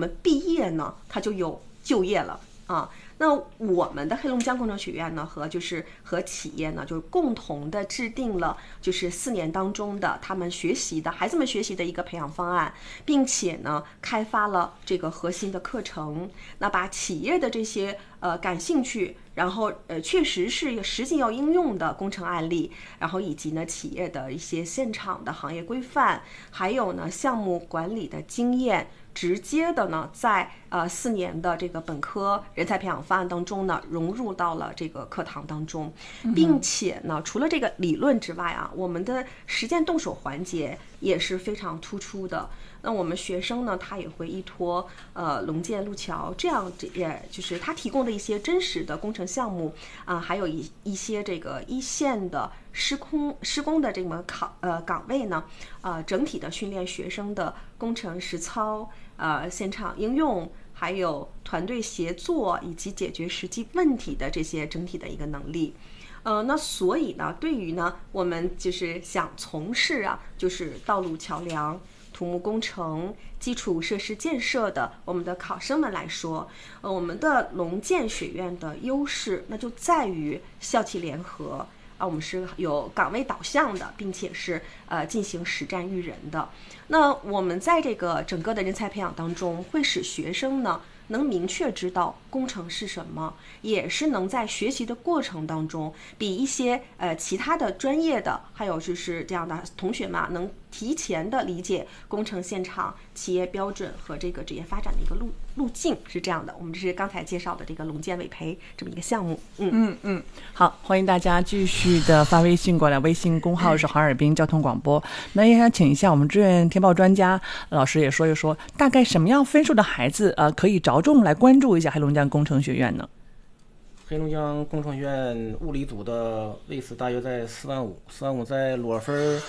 们毕业呢，他就有就业了啊。那我们的黑龙江工程学院呢，和企业呢，就是共同的制定了就是4年当中的孩子们学习的一个培养方案，并且呢，开发了这个核心的课程。那把企业的这些感兴趣，然后确实是实际要应用的工程案例，然后以及呢企业的一些现场的行业规范，还有呢项目管理的经验。直接的呢，在4年的这个本科人才培养方案当中呢，融入到了这个课堂当中，并且呢，除了这个理论之外啊，我们的实践动手环节也是非常突出的。那我们学生呢，他也会依托龙建路桥这样，也就是他提供的一些真实的工程项目啊，还有一些这个一线的施工的这么岗位呢，整体的训练学生的工程实操、现场应用，还有团队协作以及解决实际问题的这些整体的一个能力。那所以呢，对于呢我们就是想从事就是道路桥梁、土木工程、基础设施建设的我们的考生们来说，我们的龙建学院的优势那就在于校企联合我们是有岗位导向的，并且是进行实战育人的。那我们在这个整个的人才培养当中，会使学生呢能明确知道工程是什么，也是能在学习的过程当中，比一些其他的专业的，还有就是这样的同学们能提前的理解工程现场、企业标准和这个职业发展的一个路径，是这样的。我们这是刚才介绍的这个龙建委培这么一个项目。 好，欢迎大家继续的发微信过来，微信公号是哈尔滨交通广播。那也想请一下我们志愿填报专家老师也说一说，大概什么样分数的孩子可以着重来关注一下黑龙江工程学院呢？ 黑龙江工程学院物理组的位次大约在45000，45000在裸分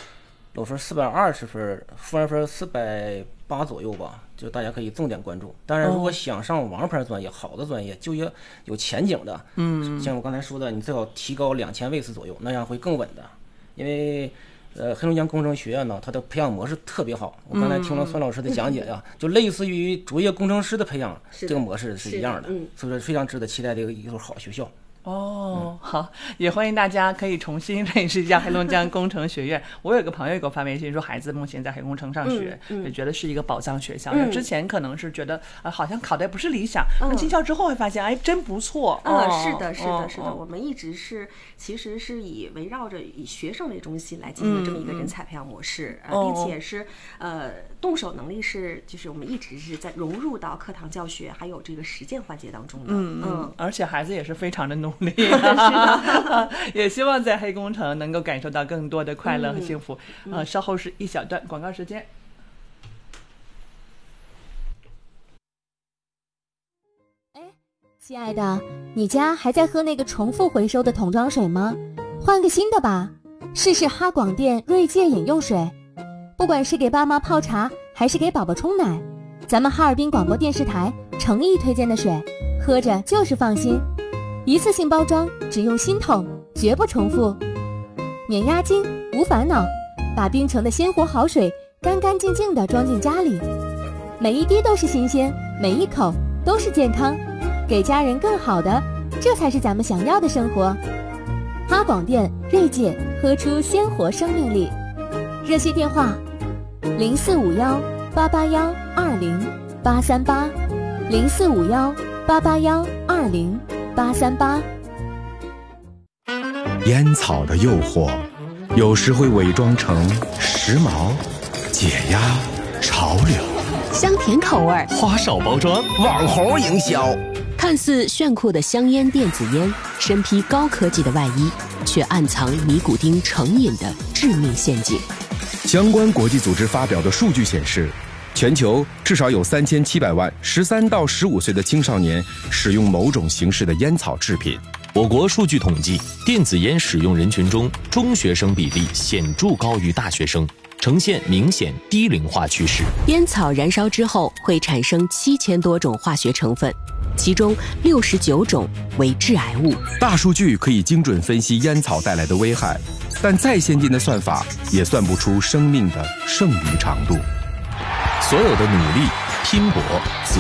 420分，副分480左右吧，就大家可以重点关注。当然，如果想上王牌专业、好的专业，就业有前景的，像我刚才说的，你最好提高2000位次左右，那样会更稳的。因为黑龙江工程学院呢，它的培养模式特别好。我刚才听了孙老师的讲解呀，就类似于卓越工程师的培养，这个模式是一样的，所以说非常值得期待的一所好学校。 好，也欢迎大家可以重新认识一下黑龙江工程学院。我有个朋友给我发微信说，孩子目前在黑工程上学，也觉得是一个宝藏学校。之前可能是觉得好像考的不是理想，进校之后会发现真不错。 是的，我们一直其实是围绕着以学生为中心来进行这么一个人才培养模式，并且是动手能力就是我们一直是在融入到课堂教学还有这个实践环节当中的。 而且孩子也是非常的努力，也希望在黑工程能够感受到更多的快乐和幸福。稍后是一小段广告时间。 亲爱的，你家还在喝那个重复回收的桶装水吗？换个新的吧，试试哈广电锐界饮用水。不管是给爸妈泡茶还是给宝宝冲奶，咱们哈尔滨广播电视台诚意推荐的水，喝着就是放心。一次性包装，只用新桶，绝不重复，免押金，无烦恼，把冰城的鲜活好水干干净净地装进家里，每一滴都是新鲜，每一口都是健康，给家人更好的，这才是咱们想要的生活。哈广电锐界，喝出鲜活生命力。热线电话0451-881-20838，0451-881-20838。 烟草的诱惑有时会伪装成时髦、解压、潮流， 香甜口味， 花哨包装，网红营销， 看似炫酷的香烟电子烟，身披高科技的外衣，却暗藏尼古丁成瘾的致命陷阱。 相关国际组织发表的数据显示，全球至少有3700万13到15岁的青少年使用某种形式的烟草制品。 我国数据统计，电子烟使用人群中，中学生比例显著高于大学生，呈现明显低龄化趋势。 烟草燃烧之后会产生7000多种化学成分，其中69种为致癌物。 大数据可以精准分析烟草带来的危害，但再先进的算法也算不出生命的剩余长度。 所有的努力、拼搏、责